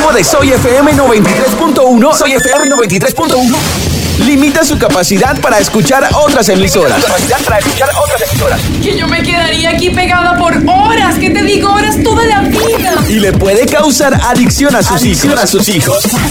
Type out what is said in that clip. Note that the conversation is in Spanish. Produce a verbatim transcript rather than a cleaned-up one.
dispositivo de Soy F M noventa y tres punto uno, Soy F M noventa y tres punto uno, limita su capacidad para escuchar otras emisoras. Capacidad para escuchar otras emisoras. Que yo me quedaría aquí pegada por horas, ¿qué te digo? Horas toda la vida. Y le puede causar adicción a sus hijos. A sus hijos.